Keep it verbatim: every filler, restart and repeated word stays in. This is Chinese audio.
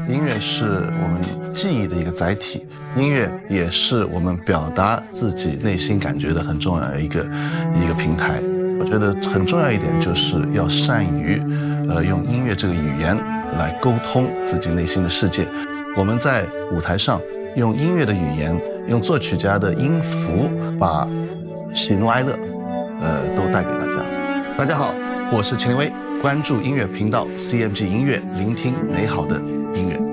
音乐是我们记忆的一个载体，音乐也是我们表达自己内心感觉的很重要的一个一个平台。我觉得很重要一点就是要善于，呃，用音乐这个语言来沟通自己内心的世界。我们在舞台上用音乐的语言，用作曲家的音符，把喜怒哀乐，呃，都带给大家。大家好，我是秦林威，关注音乐频道 C M G 音乐，聆听美好的音乐。